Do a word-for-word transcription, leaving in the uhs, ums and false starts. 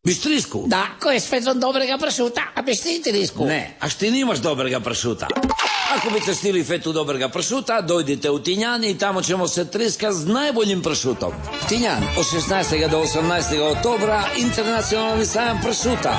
Bistrisku? Da, ko je svezon dobrega pršuta, a bistiti risku. Ne, a šti nimaš dobrega pršuta. Ako biste stili fetu dobrega pršuta, dojdite u Tinjan i tamo ćemo se triska s najboljim pršutom. Tinjan, od šesnaestog do osamnaestog oktobra, internacionalni sajam pršuta.